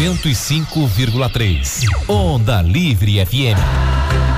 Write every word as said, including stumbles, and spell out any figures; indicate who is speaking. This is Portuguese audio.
Speaker 1: cento e cinco vírgula três. Onda Livre F M.